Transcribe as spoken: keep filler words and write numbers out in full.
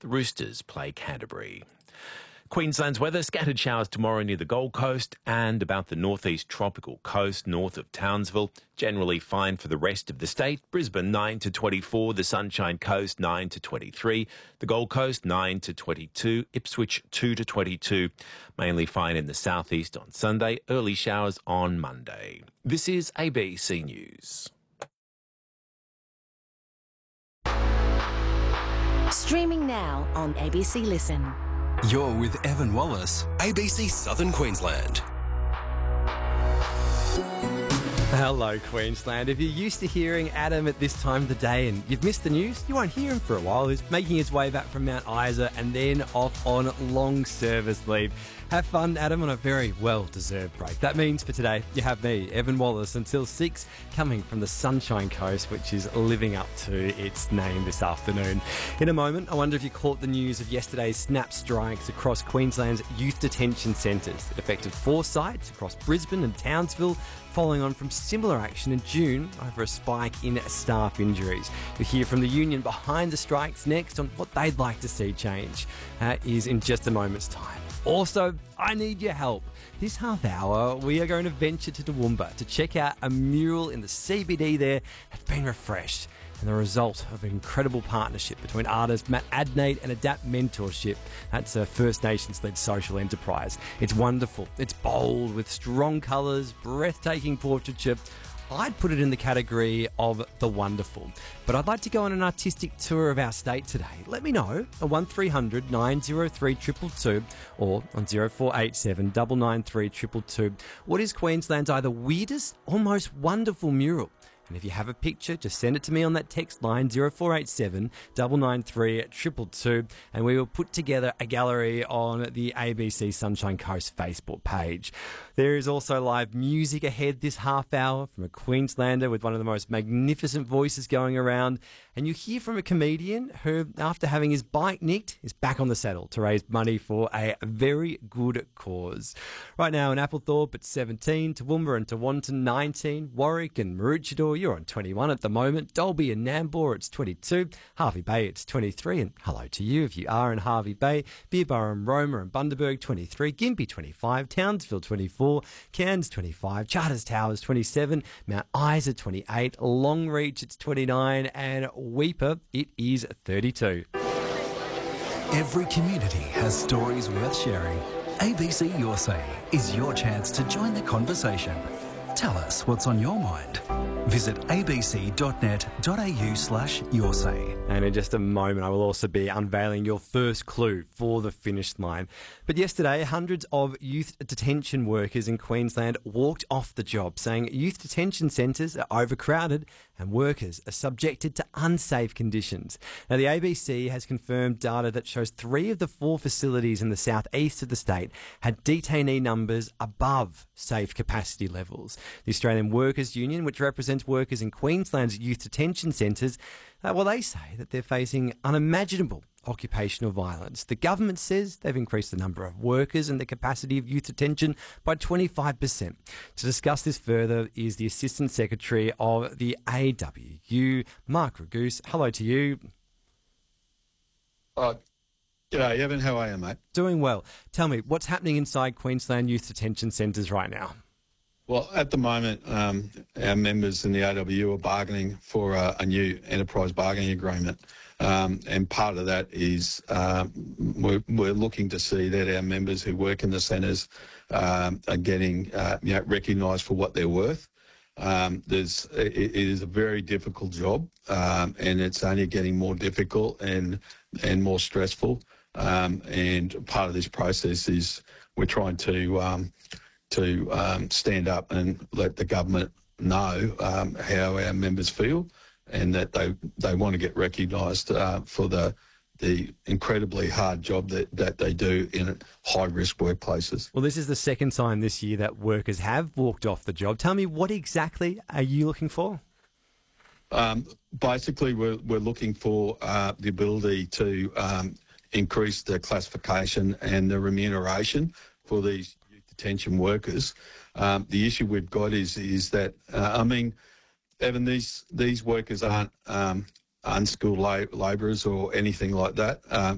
The Roosters play Canterbury. Queensland's weather, scattered showers tomorrow near the Gold Coast and about the northeast tropical coast north of Townsville. Generally fine for the rest of the state. Brisbane nine to twenty-four, the Sunshine Coast nine to twenty-three, the Gold Coast nine to twenty-two, Ipswich two to twenty-two. Mainly fine in the southeast on Sunday, early showers on Monday. This is A B C News. Streaming now on A B C Listen. You're with Evan Wallace, A B C Southern Queensland. Hello, Queensland. If you're used to hearing Adam at this time of the day and you've missed the news, you won't hear him for a while. He's making his way back from Mount Isa and then off on long service leave. Have fun, Adam, on a very well-deserved break. That means for today, you have me, Evan Wallace, until six, coming from the Sunshine Coast, which is living up to its name this afternoon. In a moment, I wonder if you caught the news of yesterday's snap strikes across Queensland's youth detention centres. It affected four sites across Brisbane and Townsville, following on from similar action in June over a spike in staff injuries. You'll hear from the union behind the strikes next on what they'd like to see change. That is in just a moment's time. Also, I need your help. This half hour, we are going to venture to Toowoomba to check out a mural in the C B D there that's been refreshed, and the result of an incredible partnership between artist Matt Adnate and Adapt Mentorship. That's a First Nations-led social enterprise. It's wonderful. It's bold with strong colours, breathtaking portraiture. I'd put it in the category of the wonderful. But I'd like to go on an artistic tour of our state today. Let me know at one three hundred nine oh three two two two or on zero four eight seven nine nine three two two two. What is Queensland's either weirdest or most wonderful mural? And if you have a picture, just send it to me on that text line, zero four eight seven nine nine three two two two, and we will put together a gallery on the A B C Sunshine Coast Facebook page. There is also live music ahead this half hour from a Queenslander with one of the most magnificent voices going around. And you hear from a comedian who, after having his bike nicked, is back on the saddle to raise money for a very good cause. Right now in Applethorpe it's seventeen, Toowoomba and Tewantin nineteen, Warwick and Maroochydore, you're on twenty-one at the moment, Dalby and Nambour it's twenty-two, Harvey Bay it's twenty-three, and hello to you if you are in Harvey Bay, Beerborough and Roma and Bundaberg twenty-three, Gympie twenty-five, Townsville twenty-four, Cairns twenty-five, Charters Towers twenty-seven, Mount Isa twenty-eight, Longreach it's twenty-nine, and Weeper it is thirty-two. Every community has stories worth sharing. A B C Your Say is your chance to join the conversation. Tell us what's on your mind. Visit abc.net.au slash your say. And in just a moment, I will also be unveiling your first clue for the finish line. But yesterday, hundreds of youth detention workers in Queensland walked off the job, saying youth detention centres are overcrowded and workers are subjected to unsafe conditions. Now, the A B C has confirmed data that shows three of the four facilities in the southeast of the state had detainee numbers above safe capacity levels. The Australian Workers Union, which represents workers in Queensland's youth detention centres, uh, well, they say that they're facing unimaginable occupational violence. The government says they've increased the number of workers and the capacity of youth detention by twenty-five percent. To discuss this further is the Assistant Secretary of the A W U, Mark Raguse. Hello to you. Oh, g'day, Evan. How are you, mate? Doing well. Tell me, what's happening inside Queensland youth detention centres right now? Well, at the moment, um, our members in the A W U are bargaining for a, a new enterprise bargaining agreement. Um, and part of that is um, we're, we're looking to see that our members who work in the centres um, are getting uh, you know, recognised for what they're worth. Um, there's, it, it is a very difficult job, um, and it's only getting more difficult and and more stressful. Um, and part of this process is we're trying to um, to um, stand up and let the government know um, how our members feel, and that they they want to get recognised uh, for the the incredibly hard job that, that they do in high-risk workplaces. Well, this is the second time this year that workers have walked off the job. Tell me, what exactly are you looking for? Um, basically, we're, we're looking for uh, the ability to um, increase the classification and the remuneration for these youth detention workers. Um, the issue we've got is is that, uh, I mean, Evan, these, these workers aren't um, unskilled la- labourers or anything like that. Um,